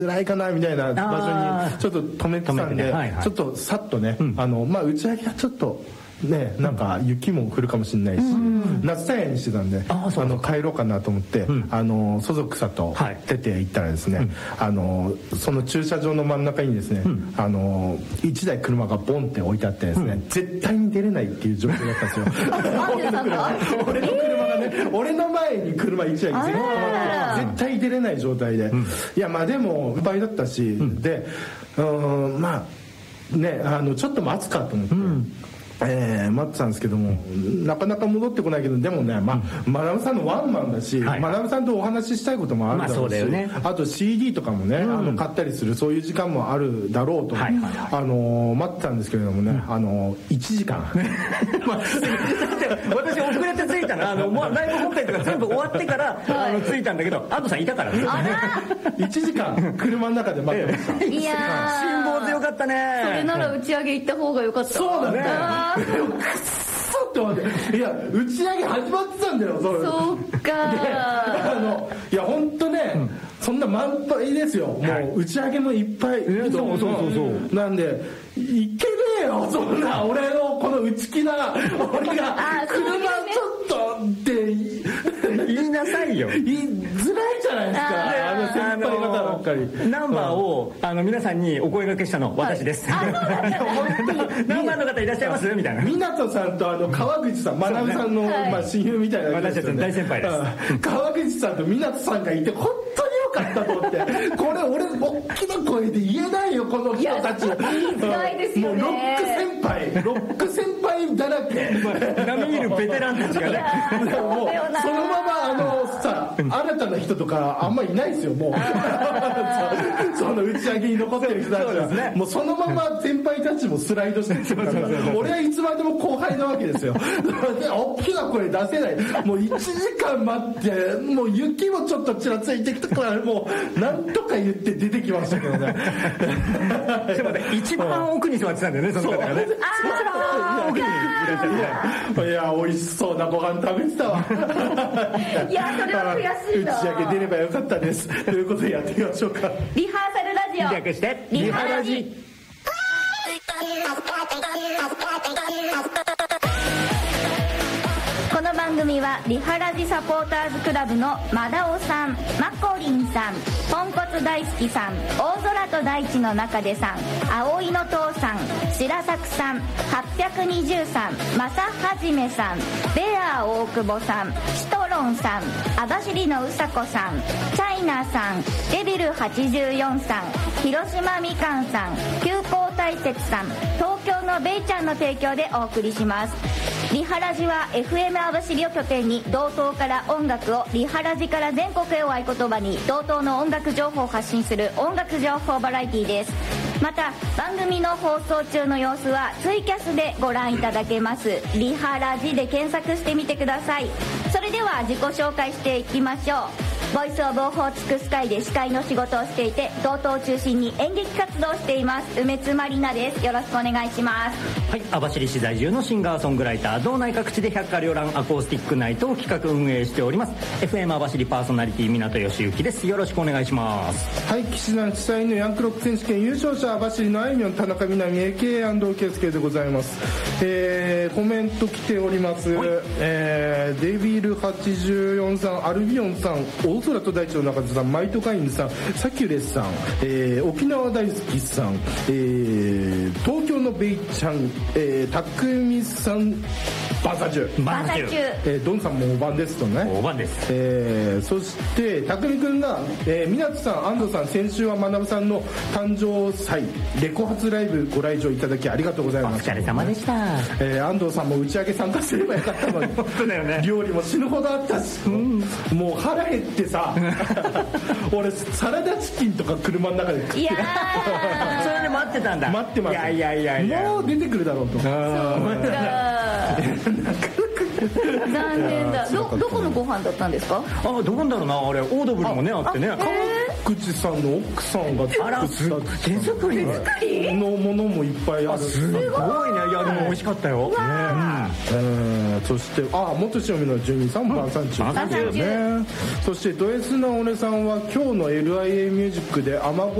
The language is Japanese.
辛いかなみたいな場所にちょっと止めてたんで、ちょっとさっとね、打ち上げはちょっとね、なんか雪も降るかもしれないし、夏タイヤにしてたんで帰ろうかなと思って、そぞくさと出て行ったらですね、その駐車場の真ん中にですね、1台車がボンって置いてあってですね、絶対に出れないっていう状況だったんですよ。俺の車がね、俺の前に車1台全部止まって絶対出れない状態で、いやまあでもいっぱいだったし、でまあね、ちょっと待つかと思って、待ってたんですけども、なかなか戻ってこないけど、でもね、マダムさんのワンマンだし、マダムさんとお話ししたいこともあるだろうし、あと CD とかもね、買ったりするそういう時間もあるだろうと、待ってたんですけれどもね、1時間私遅れて着いたら、ライブ本編とか全部終わってから着いたんだけど、安藤さんいたからね。 1時間車の中で待ってました。 いやー、辛抱強かったね。 それなら打ち上げ行った方がよかった。 そうだね。くっそって思って、いや打ち上げ始まってたんだよ。 そうか。 いや本当ね、そんな満杯ですよ。もう打ち上げもいっぱい。そうなんでいけねえよ、そんな俺のこの内気な俺が車ちょっとって言いなさいよ。 言いづらいじゃないですか、先輩方ばっかり。 ナンバーを皆さんにお声掛けしたの私です。ナンバーの方いらっしゃいますみたいな。 港さんと川口さん、学さんの親友みたいな、 私たちの大先輩です。 川口さんと港さんがいて本当によかったと思って、これ俺大きな声で言えないよこの人たち。 ですよね、 もうロック先輩だらけ。 並みいるベテランたちがね。 もうそのまま新たな人とかあんまりいないですよ、もう。その打ち上げに残ってる人たちはもうそのまま先輩たちもスライドしてるから、俺はいつまでも後輩なわけですよ。大きな声出せない。もう1時間待って、もう雪もちょっとちらついてきたから、もうなんとか言って出てきましたけどね。 ちょっと待って、一番奥に座ってたんだよね、その方がね。 奥にいらっしゃる。いや、美味しそうなご飯食べてたわ。 いや、それは悔しいな。 打ち上げ出ればよかったです。ということでやってみましょうか。 リハーサルラジオ。 略してリハラジ。この番組はリハラジサポーターズクラブのマダオさん、マコリンさん、ポンコツ大好きさん、大空と大地の中でさん、葵の父さん、白作さん、820さん、正はじめさん、ベアー大久保さん、シトロンさん、網走のうさこさん、チャイナさん、デビル84さん、広島みかんさん、急行大雪さん、東京のベイちゃんの提供でお送りします。リハラジは FM 網走を拠点に道東から音楽を、リハラジから全国へを合言葉に道東の音楽情報を発信する音楽情報バラエティです。また番組の放送中の様子はツイキャスでご覧いただけます。リハラジで検索してみてください。それでは自己紹介していきましょう。ボイスオブオホーツクスカイで司会の仕事をしていて、道東を中心に演劇活動をしています梅津まりなです。よろしくお願いします。 はい、網走市在住のシンガーソングライター、道内各地で百花繚乱アコースティックナイトを企画運営しております FM 網走パーソナリティ港義行です。よろしくお願いします。 はい、騎士団地裁のヤンクロック選手権優勝者網走のあいみょん、田中みなみ AK 安藤圭介でございます。コメント来ております。デビル84さん、アルビオンさん、大空と大地の中津さん、マイトカインさん、サキュレスさん、沖縄大好きさん、東京のベイちゃん、たくみさん、バサジュ、ドンさんもおばんですとね。 おばんです。 そしてたくみくんが、港さん、安藤さん、先週は学さんの誕生祭レコ発ライブご来場いただきありがとうございます。 お疲れ様でした。 安藤さんも打ち上げ参加すればよかったのに。 本当だよね。 料理も死ぬほどあったし、もう腹減ってさ俺サラダチキンとか車の中で食ってた。 それで待ってたんだ。 待ってます。 いやもう出てくるだろうと。 そう残念だ。どこのご飯だったんですか？ どこだろうな、あれオードブルもねあってね。 福地さんの奥さんが手作りのものもいっぱいある。 すごいね。いやでも美味しかったよ。 そして元塩見の住人さんも晩餐中ね。そしてド S な俺さんは今日の LIA ミュージックで雨